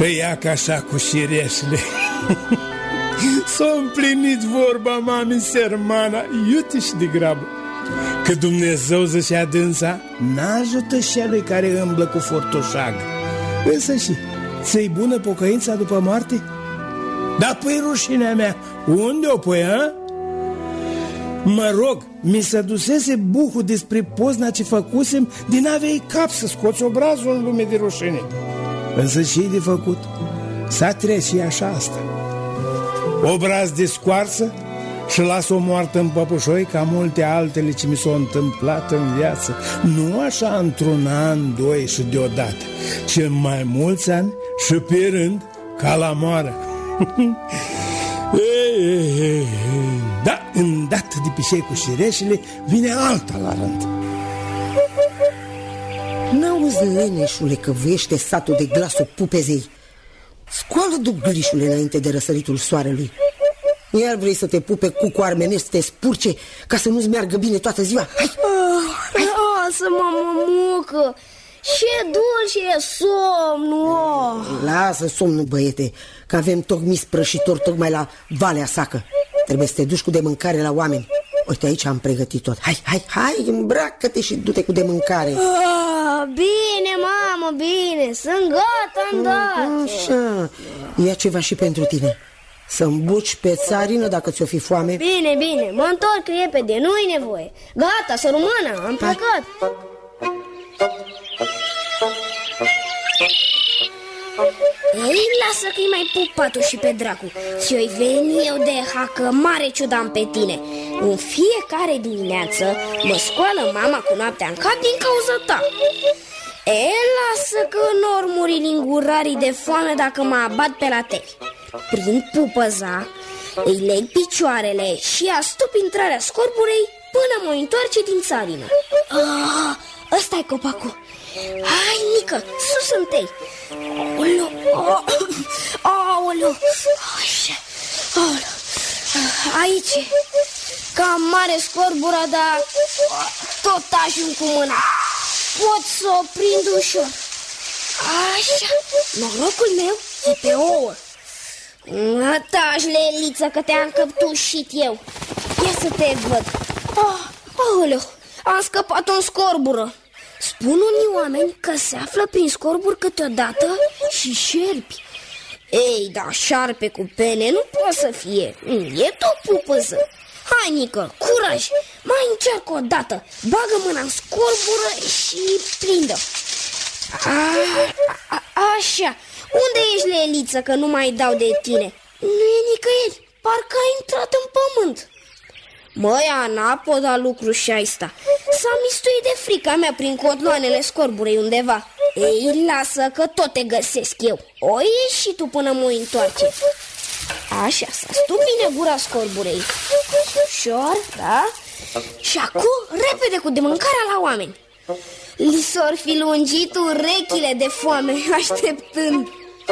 Și ia ca așa cu șireșile. S-a împlinit vorba mamei Sermana, iute și de grabă, că Dumnezeu, zicea dânsa, n-ajută celui care îmblă cu fortoșag. Însă și, ți-i bună pocăința după moarte? Dar păi rușinea mea, unde o pui, a? Mă rog, mi se dusese buhul despre pozna ce făcusem, din aveai cap să scoți obrazul în lume de rușine. Însă și de făcut, s-a trece și așa asta. Obraz de scoarță și las-o moartă în păpușoi ca multe altele ce mi s-au întâmplat în viață. Nu așa într-un an, doi și deodată, ci în mai mulți ani și pe rând, ca la moară. Da, îndată de pișei cu șireșile, vine alta la rând. N-auzi, leneșule, că vâiește satul de glasul pupezei. Scoală duglișule înainte de răsăritul soarelui. Iar vrei să te pupe cu armenesc, să te spurce, ca să nu-ți meargă bine toată ziua? Hai! Lasă-mă, mămucă! Ce dulce e somnul! Lasă somnul, băiete, că avem tocmai sprășitor tocmai la Valea Sacă. Trebuie să te duci cu de mâncare la oameni. Uite, aici am pregătit tot. Hai, îmbracă-te și du-te cu de mâncare. Bine, mamă, bine, sunt gata, îndată. Așa, ia ceva și pentru tine. Să îmbuci pe țarină dacă ți-o fi foame. Bine, mă întorc repede, nu-i nevoie. Gata, să rămână, am plecat. Ei, lasă că-i mai pup patul și pe dracu. Și-o-i veni eu de hacă mare ciudam pe tine. În fiecare dimineață mă scoală mama cu noaptea în cap din cauza ta. Lasă că n-or muri lingurarii de foame dacă mă abat pe la tei. Prind pupăza, îi leg picioarele și astup intrarea scorburei până mă întoarce din țarină. Ăsta-i copacul. Hai, Nică, sus întâi. Aoleu, așa. Aici. Cam mare scorbura, dar tot ajung cu mâna. Pot să o prind ușor. Așa, norocul meu e pe ouă. Taci, Leliță, că te-am căptușit eu. Ia să te văd. Aoleu, am scăpat-o în scorbură. Spun unii oameni că se află prin scorburi câteodată și șerpi. Ei, da, șarpe cu pene nu poate să fie. E tot pupăză. Hai, Nică, curaj, mai încearcă o dată. Bagă mâna în scorbură și prindă. Așa. Unde ești, Leliță, că nu mai dau de tine? Nu e nicăieri, parcă a intrat în pământ. Măi, Ana, pot da lucru și asta. S-a mistuit de frica mea prin cotloanele scorburei undeva. Ei, lasă că tot te găsesc eu. O ieși și tu până mă întoarce. Așa, să stup bine gura scorburei. Ușor, da? Și acum, repede cu de mâncarea la oameni. Li s-or fi lungit urechile de foame, așteptând.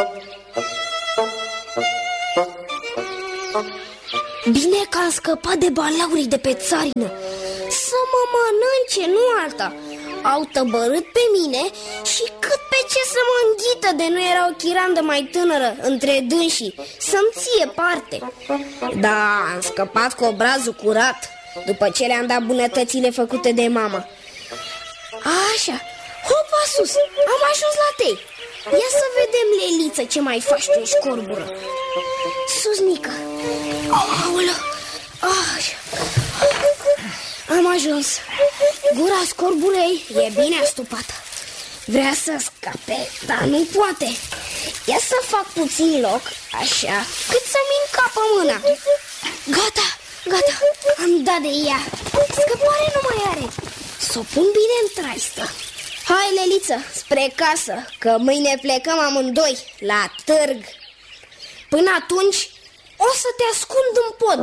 Bine că am scăpat de balaurii de pe țarină. Să mă mănânce, nu alta. Au tăbărât pe mine și cât pe ce să mă înghită de nu era o chirandă mai tânără între dânsii să-mi ție parte. Da, am scăpat cu obrazul curat după ce le-am dat bunătățile făcute de mama. Așa, hopa sus, am ajuns la tei. Ia să vedem, Leliță, ce mai faci tu în scorbură. Sus, Nică. Aoleu. Așa. Am ajuns. Gura scorburei e bine astupată. Vrea să scape, dar nu poate. Ia să fac puțin loc, așa, cât să-mi încapă mâna. Gata, am dat de ea. Scăpare nu mai are. S-o pun bine în traistă. Hai, Leliță, spre casă, că mâine plecăm amândoi la târg. Până atunci o să te ascund în pod.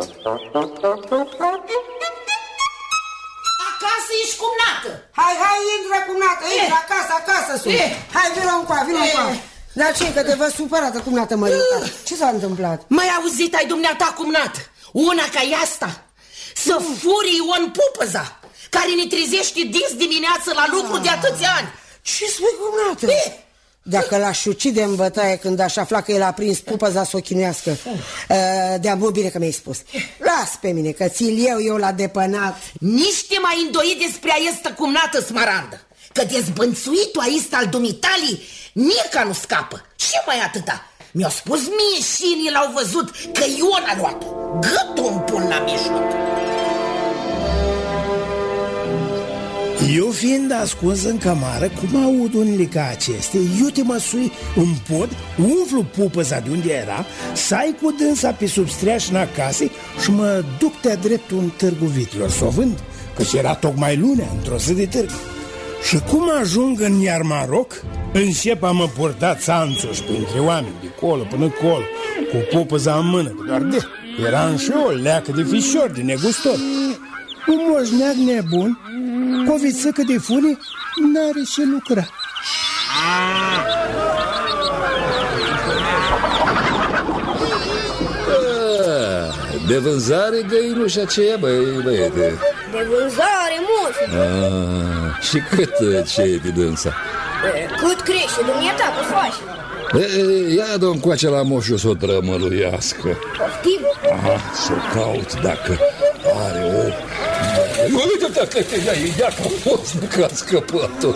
Acasă ești cumnată. Hai, intră cumnată, intră, acasă sunt. Hai, vină încoa. Dar ce, că te văd supărată, cumnată mărită? Ce s-a întâmplat? Mai auzit ai dumneata, cumnată? Una ca e asta, să furii Ion Pupăza, care ne trezește dis dimineață la lucru de atâția ani. Ce spui, cumnată? Dacă l-aș ucide în bătaie când aș afla că el a prins pupăza să o chinuiască. De-a mult bine că mi-ai spus. Las pe mine, că ți-l eu la depănat. Nici te mai îndoi despre aesta cumnată, Smarandă, că dezbănțuitul aista al dumitalii nica nu scapă. Și mai atâta. Mi-au spus mie și l-au văzut că Ion a luat-o. Gâtul îmi pun la mijloc. Eu fiind ascuns în camară, cum aud unele ca acestea, eu te măsui în pod, umflu pupăza de unde era, sai cu dânsa pe sub streașina casei și mă duc de-a dreptul în târgul vitilor să o vând, căci era tocmai lunea, într-o zi de târg. Și cum ajung în Iarmaroc, încep a mă purta țanțuși printre oameni, de colo până colo, cu pupăza în mână, doar de eram și o leacă de fișor, de negustor. Un moșneag nebun, cu o vițăcă de fune, n-are ce lucra. De vânzare găinușa aceea, băiete? De vânzare, moșu. Și cât ce e de dânsa? Cât crește, dumneata, că faci? Ia dă-mi coace la moșu să o trămăluiască. Poftim? Aha, să o caut dacă are o... Uite, ia că a fost că a scăpat-o.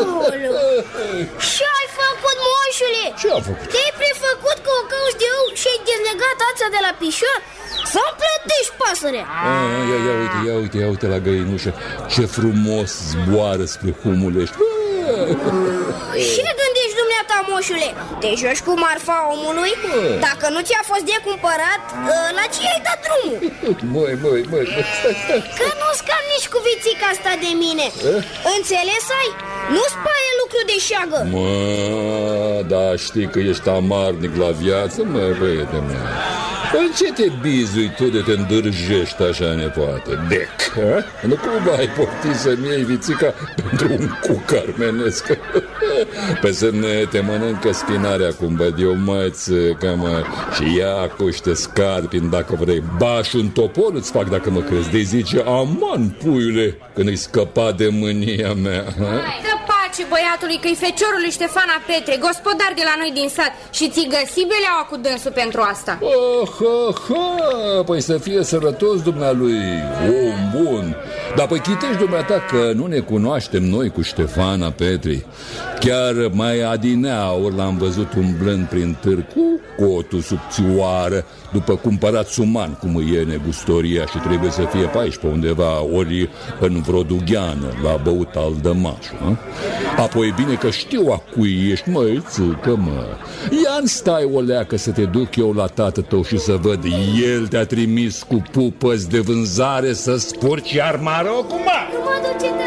Ce-ai făcut, moșule? Ce-am făcut? Te-ai prefăcut că o cauți de ou și ai dezlegat ața de la pișor? Să-mi plătești pasărea. Ia uite la găinușă. Ce frumos zboară spre Humulești. Ce gândești dumneata, moșule? Te joci cu marfa omului? Dacă nu ți-a fost de cumpărat, la ce ai dat drumul? Măi, stai. Că nu scam nici cu vițica asta de mine. Înțeles ai? Nu spaie lucru de șeagă. Da, știi că ești amarnic la viață, băiete, În ce te bizui tu de te îndârjești așa, nepoată? Dec, ha? Nu cumva ai poftit să-mi iei vițica pentru un cuc armenesc? Pe semne te mănâncă spinarea, cum văd eu, măți, și ia cuște scarpin dacă vrei. Ba, și un topor îți fac dacă mă crezi. De zice, aman, puiule, când îi scăpa de mânia mea. Dă pace băiatului că-i feciorul lui Ștefana Petre, gospodar de la noi din sat, și ți-i găsi beleaua cu dânsul pentru asta. Păi să fie sărătos dumnealui, om bun. Dar păi chitești dumneata că nu ne cunoaștem noi cu Ștefana Petri. Chiar mai adineauri l-am văzut umblând prin târg cu cotul subțioară, după cumpărat suman, cum e negustoria, și trebuie să fie pe aici, pe undeva, ori în vreo dugheană, la băut al dămașul. Apoi bine că știu a cui ești, măi, țâcă, mă. Ia-n stai o leacă să te duc eu la tată tău și să văd. El te-a trimis cu pupăzi de vânzare să spurci Iarmarocul, mă! Nu mă duce de...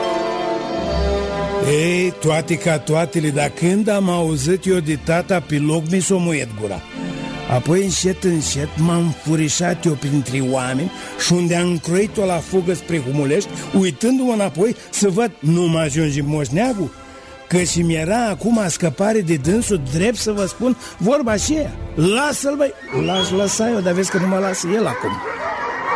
Ei, toate ca toatele, dar când am auzit eu de tata pe loc, mi s-o muiet gura. Apoi încet m-am furișat eu printre oameni și unde am croit-o la fugă spre Humulești, uitându-mă înapoi să văd, nu mă ajunge moșneagul, că și mi-era acum scăpare de dânsul, drept să vă spun vorba aceea. Lasă-l, băi, l-aș lăsa eu, dar vezi că nu mă lasă el acum.